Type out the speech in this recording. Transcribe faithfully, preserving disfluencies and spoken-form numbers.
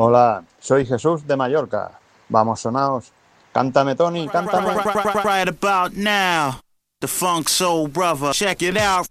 Hola, soy Jesús de Mallorca. Vamos, sonaos. Cántame, Tony, cántame. Right about now, the Funk Soul Brother. Check it out.